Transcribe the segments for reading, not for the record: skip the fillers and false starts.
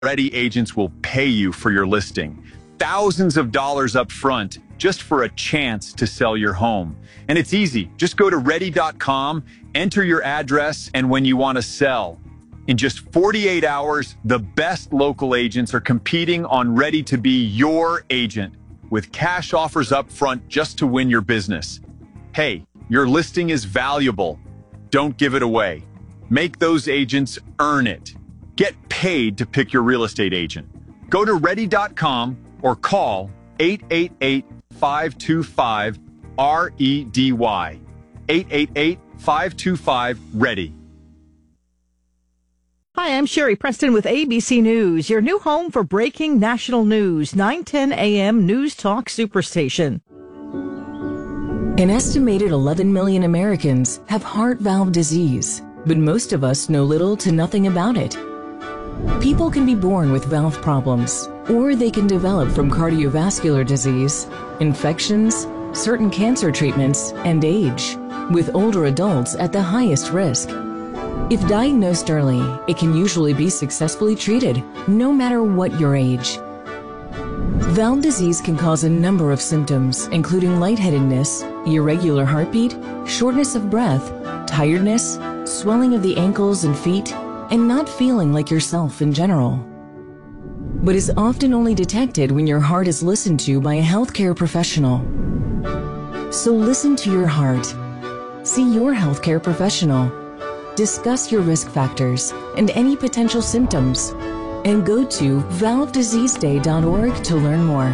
Ready agents will pay you for your listing. Thousands of dollars up front just for a chance to sell your home. And it's easy. Just go to ready.com, enter your address, and when you want to sell. In just 48 hours, the best local agents are competing on Ready to be your agent with cash offers up front just to win your business. Hey, your listing is valuable. Don't give it away. Make those agents earn it. Get paid to pick your real estate agent. Go to ready.com or call 888-525-REDY. 888-525-READY. Hi, I'm Sherry Preston with ABC News, your new home for breaking national news, 9:10 a.m. News Talk Superstation. An estimated 11 million Americans have heart valve disease, but most of us know little to nothing about it. People can be born with valve problems, or they can develop from cardiovascular disease, infections, certain cancer treatments, and age, with older adults at the highest risk. If diagnosed early, it can usually be successfully treated, no matter what your age. Valve disease can cause a number of symptoms, including lightheadedness, irregular heartbeat, shortness of breath, tiredness, swelling of the ankles and feet, and not feeling like yourself in general. But is often only detected when your heart is listened to by a healthcare professional. So listen to your heart. See your healthcare professional. Discuss your risk factors and any potential symptoms. And go to valvediseaseday.org to learn more.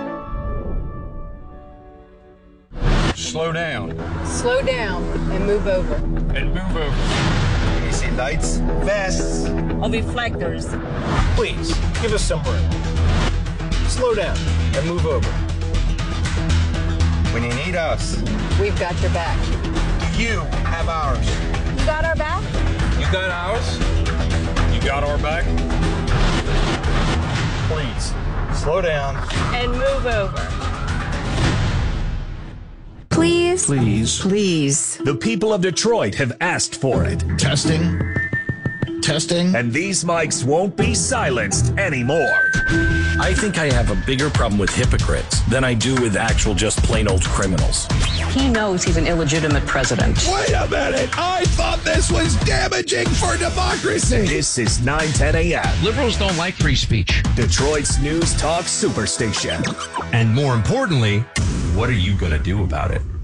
Slow down. Slow down and move over. And move over. Easy lights, vests. All reflectors. Please, give us some room. Slow down and move over. When you need us, We've got your back. you have ours. You got our back? You got ours? You got our back? Please, slow down. And move over. Please. Please. Please. The people of Detroit have asked for it. Testing. And these mics won't be silenced anymore. I think I have a bigger problem with hypocrites than I do with actual just plain old criminals. He knows he's an illegitimate president. Wait a minute! I thought this was damaging for democracy! This is 9:10 a.m. Liberals don't like free speech. Detroit's News Talk Superstation. And more importantly, what are you going to do about it?